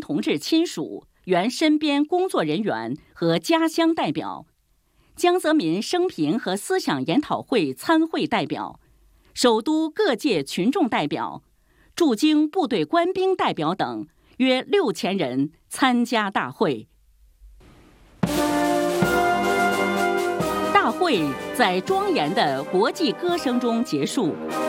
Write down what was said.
同志亲属、原身边工作人员和家乡代表，江泽民生平和思想研讨会参会代表，首都各界群众代表，驻京部队官兵代表等约6000人参加大会。大会在庄严的国际歌声中结束。